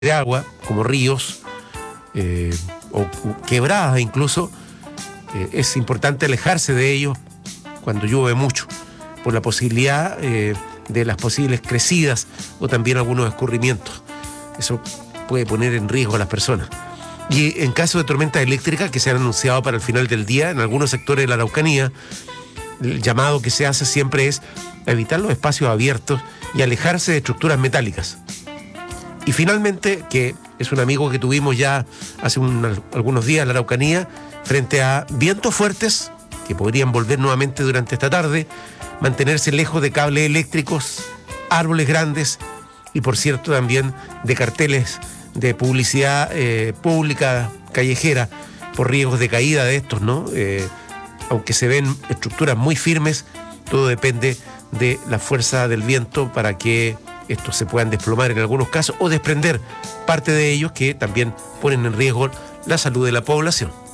de agua, como ríos o quebradas incluso, es importante alejarse de ellos cuando llueve mucho, por la posibilidad de las posibles crecidas o también algunos escurrimientos. Eso puede poner en riesgo a las personas. Y en caso de tormentas eléctricas que se han anunciado para el final del día en algunos sectores de la Araucanía, el llamado que se hace siempre es evitar los espacios abiertos y alejarse de estructuras metálicas. Y finalmente, que es un amigo que tuvimos ya hace algunos días en la Araucanía, frente a vientos fuertes que podrían volver nuevamente durante esta tarde, mantenerse lejos de cables eléctricos, árboles grandes y, por cierto, también de carteles de publicidad pública, callejera, por riesgos de caída de estos, ¿no? Aunque se ven estructuras muy firmes, todo depende de la fuerza del viento para que estos se puedan desplomar en algunos casos o desprender parte de ellos que también ponen en riesgo la salud de la población.